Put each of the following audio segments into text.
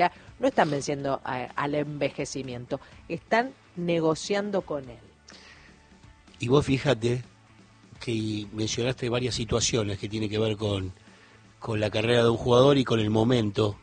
no están venciendo al envejecimiento, están negociando con él. Y vos fíjate que mencionaste varias situaciones que tienen que ver con la carrera de un jugador y con el momento.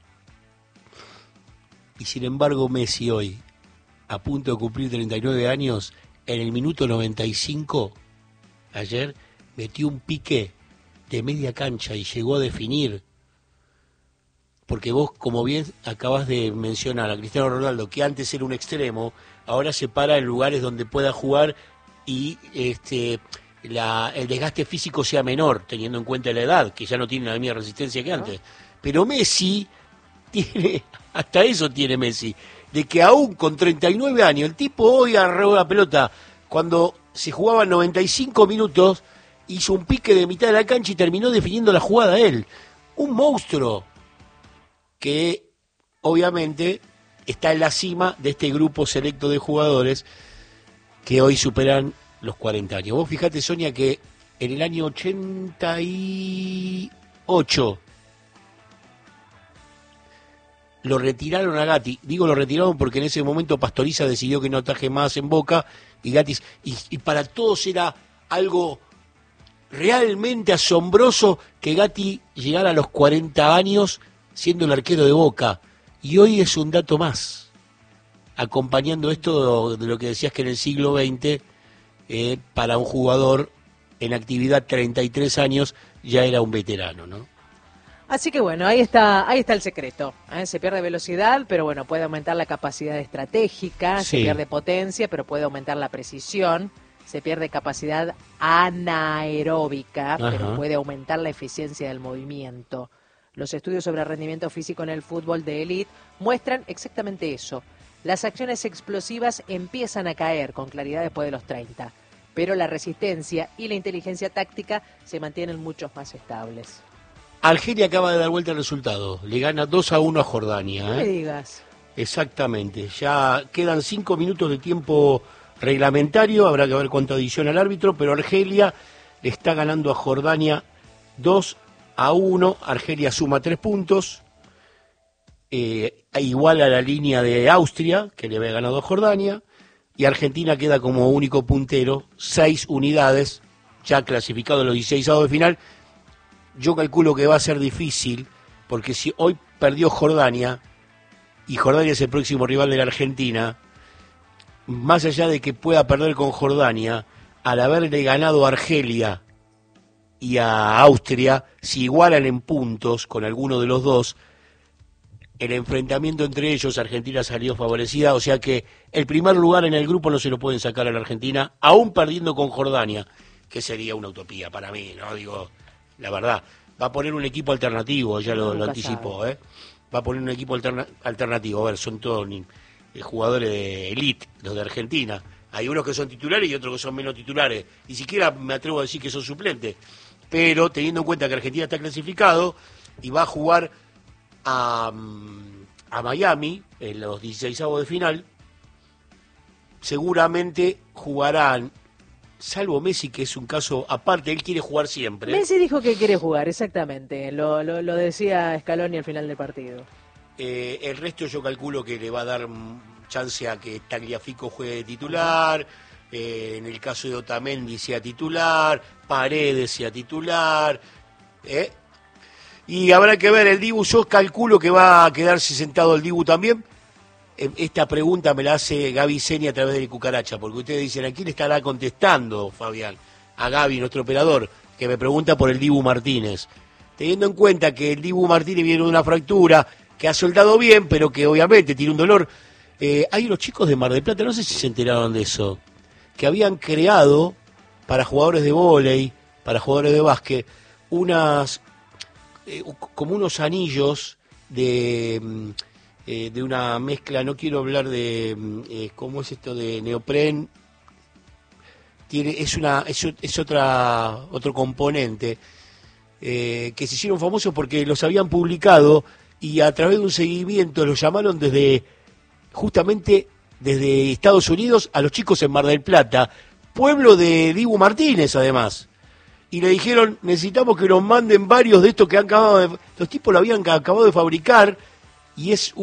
Y sin embargo Messi hoy, a punto de cumplir 39 años, en el minuto 95, ayer, metió un pique de media cancha y llegó a definir. Porque vos, como bien acabas de mencionar a Cristiano Ronaldo, que antes era un extremo, ahora se para en lugares donde pueda jugar y el desgaste físico sea menor, teniendo en cuenta la edad, que ya no tiene la misma resistencia que antes. Pero Messi tiene, hasta eso tiene Messi, de que aún con 39 años, el tipo hoy agarró la pelota, cuando se jugaban 95 minutos, hizo un pique de mitad de la cancha y terminó definiendo la jugada él. Un monstruo que obviamente está en la cima de este grupo selecto de jugadores que hoy superan los 40 años. Vos fijate, Sonia, que en el año 88 lo retiraron a Gatti. Digo lo retiraron porque en ese momento Pastoriza decidió que no ataje más en Boca y Gatti, y para todos era algo realmente asombroso que Gatti llegara a los 40 años siendo el arquero de Boca. Y hoy es un dato más, acompañando esto de lo que decías que en el siglo XX, para un jugador en actividad 33 años, ya era un veterano, ¿no? Así que bueno, ahí está el secreto. Se pierde velocidad, pero bueno, puede aumentar la capacidad estratégica, Sí. Se pierde potencia, pero puede aumentar la precisión, se pierde capacidad anaeróbica, pero puede aumentar la eficiencia del movimiento. Los estudios sobre rendimiento físico en el fútbol de élite muestran exactamente eso. Las acciones explosivas empiezan a caer con claridad después de los 30, pero la resistencia y la inteligencia táctica se mantienen mucho más estables. Argelia acaba de dar vuelta el resultado, le gana 2-1 a Jordania. No me digas. Exactamente, ya quedan 5 minutos de tiempo reglamentario, habrá que ver cuánto adiciona el árbitro, pero Argelia le está ganando a Jordania 2-1, Argelia suma 3 puntos, igual a la línea de Austria, que le había ganado a Jordania, y Argentina queda como único puntero, 6 unidades, ya clasificado en los 16avos de final. Yo calculo que va a ser difícil, porque si hoy perdió Jordania, y Jordania es el próximo rival de la Argentina, más allá de que pueda perder con Jordania, al haberle ganado a Argelia y a Austria, si igualan en puntos con alguno de los dos, el enfrentamiento entre ellos, Argentina salió favorecida, o sea que el primer lugar en el grupo no se lo pueden sacar a la Argentina, aún perdiendo con Jordania, que sería una utopía para mí, ¿no? Digo, la verdad, va a poner un equipo alternativo, ya lo anticipó, va a poner un equipo alternativo, a ver, son todos jugadores de elite, los de Argentina, hay unos que son titulares y otros que son menos titulares, ni siquiera me atrevo a decir que son suplentes, pero teniendo en cuenta que Argentina está clasificado y va a jugar a Miami en los 16avos de final, seguramente jugarán, salvo Messi, que es un caso aparte, él quiere jugar siempre. Messi dijo que quiere jugar, exactamente, lo decía Scaloni al final del partido. El resto yo calculo que le va a dar chance a que Tagliafico juegue de titular, en el caso de Otamendi sea titular, Paredes sea titular, y habrá que ver el Dibu. Yo calculo que va a quedarse sentado el Dibu también. Esta pregunta me la hace Gaby Seni a través de Cucaracha, porque ustedes dicen, ¿a quién estará contestando, Fabián? A Gaby, nuestro operador, que me pregunta por el Dibu Martínez. Teniendo en cuenta que el Dibu Martínez viene de una fractura, que ha soldado bien, pero que obviamente tiene un dolor. Hay unos chicos de Mar del Plata, no sé si se enteraron de eso, que habían creado para jugadores de vóley, para jugadores de básquet, como unos anillos de una mezcla, no quiero hablar de cómo es esto de neopren, es otro componente que se hicieron famosos porque los habían publicado y a través de un seguimiento los llamaron justamente desde Estados Unidos a los chicos en Mar del Plata, pueblo de Dibu Martínez además. Y le dijeron, necesitamos que nos manden varios de estos que han acabado de... Los tipos lo habían acabado de fabricar y es